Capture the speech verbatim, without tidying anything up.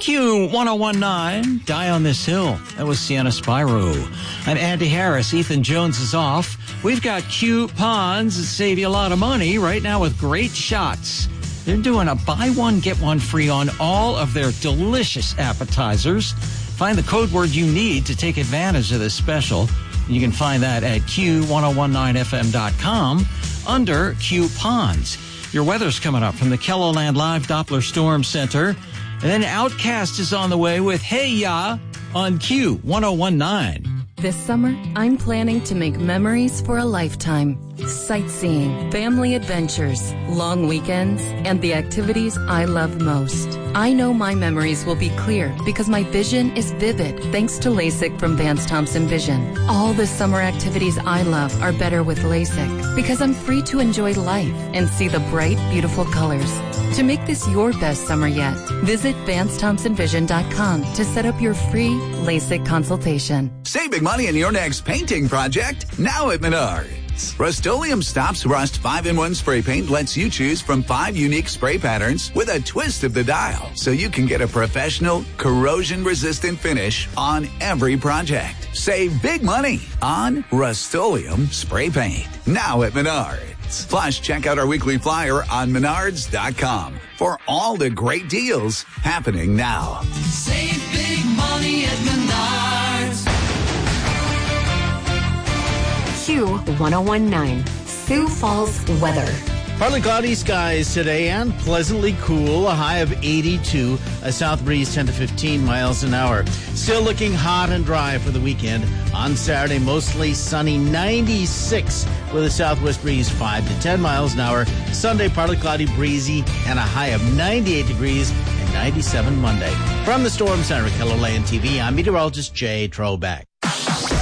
Q ten nineteen, Die on This Hill. That was Sienna Spyro. I'm Andy Harris. Ethan Jones is off. We've got coupons that save you a lot of money right now with Great Shots. They're doing a buy one, get one free on all of their delicious appetizers. Find the code word you need to take advantage of this special. You can find that at Q ten nineteen F M dot com under coupons. Your weather's coming up from the KELOLAND Live Doppler Storm Center. And then Outcast is on the way with Hey Ya on Q ten nineteen. This summer, I'm planning to make memories for a lifetime. Sightseeing, family adventures, long weekends, and the activities I love most. I know my memories will be clear because my vision is vivid thanks to LASIK from Vance Thompson Vision. All the summer activities I love are better with LASIK because I'm free to enjoy life and see the bright, beautiful colors. To make this your best summer yet, visit Vance Thompson Vision dot com to set up your free LASIK consultation. Save big money in your next painting project now at Menards. Rust-Oleum Stops Rust five in one Spray Paint lets you choose from five unique spray patterns with a twist of the dial, so you can get a professional, corrosion-resistant finish on every project. Save big money on Rust-Oleum Spray Paint now at Menards. Plus, check out our weekly flyer on Menards dot com for all the great deals happening now. Save big money at Menards. Q ten nineteen, Sioux Falls weather. Partly cloudy skies today and pleasantly cool, a high of eighty-two, a south breeze ten to fifteen miles an hour. Still looking hot and dry for the weekend. On Saturday, mostly sunny, ninety-six, with a southwest breeze five to ten miles an hour. Sunday, partly cloudy, breezy, and a high of ninety-eight degrees and ninety-seven Monday. From the Storm Center at KELOLAND T V, I'm meteorologist Jay Trobeck.